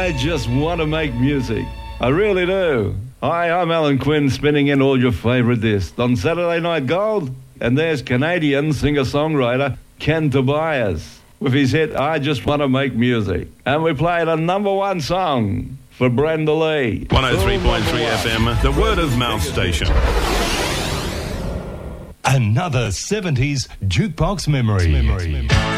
I just want to make music. I really do. Hi, I'm Alan Quinn, spinning in all your favourite discs on Saturday Night Gold. And there's Canadian singer-songwriter Ken Tobias with his hit, I Just Want to Make Music. And we played a number one song for Brenda Lee. 103.3 FM, the word of mouth station. Another 70s jukebox memory.